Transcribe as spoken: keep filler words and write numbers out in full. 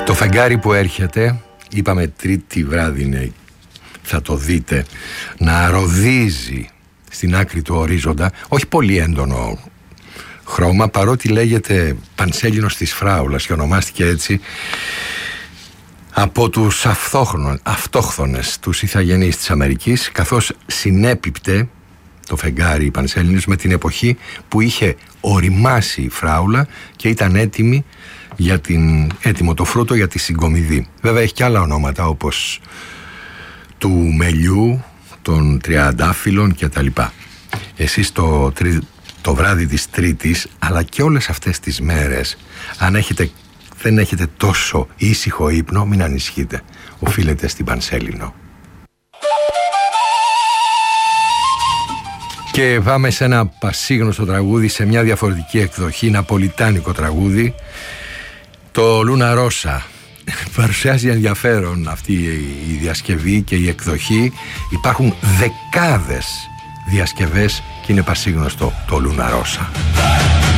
Το φεγγάρι που έρχεται, είπαμε τρίτη βράδυ είναι, θα το δείτε, να ροδίζει στην άκρη του ορίζοντα, όχι πολύ έντονο χρώμα, παρότι λέγεται Πανσέλινος της Φράουλας και ονομάστηκε έτσι από τους αυτόχθονες, τους ηθαγενείς της Αμερικής, καθώς συνέπιπτε το φεγγάρι Πανσέλινος με την εποχή που είχε οριμάσει η φράουλα και ήταν έτοιμη για την, έτοιμο το φρούτο για τη συγκομιδή. Βέβαια έχει και άλλα ονόματα όπως του μελιού, των τριαντάφυλλων κτλ. Εσείς το, το βράδυ της Τρίτης, αλλά και όλες αυτές τις μέρες, αν έχετε, δεν έχετε τόσο ήσυχο ύπνο, μην ανησυχείτε, οφείλετε στην Πανσέλινο. Και πάμε σε ένα πασίγνωστο τραγούδι, σε μια διαφορετική εκδοχή, ναπολιτάνικο τραγούδι, το Λούνα Ρώσα. Παρουσιάζει ενδιαφέρον αυτή η διασκευή και η εκδοχή. Υπάρχουν δεκάδες διασκευές και είναι πασίγνωστο το Λούνα Ρώσα.